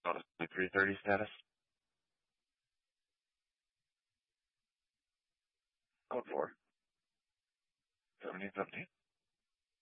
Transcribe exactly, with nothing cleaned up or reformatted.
On a three thirty status. Code four. seventeen seventeen.